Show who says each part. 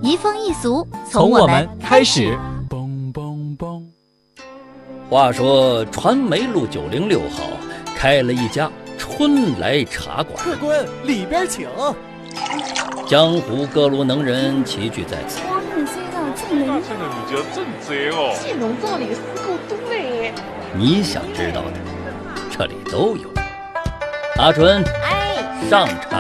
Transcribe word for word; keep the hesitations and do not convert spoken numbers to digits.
Speaker 1: 移风易俗，
Speaker 2: 从我们开始。
Speaker 3: 话说传媒路九零六号开了一家春来茶馆，
Speaker 2: 客官里边请。
Speaker 3: 江湖各路能人齐聚在此。
Speaker 4: 哇，你这个这美女，
Speaker 5: 现在你觉得真贼哦！
Speaker 4: 这农造里是够多嘞。
Speaker 3: 你想知道的，这里都有。阿纯，
Speaker 1: 哎，
Speaker 3: 上场。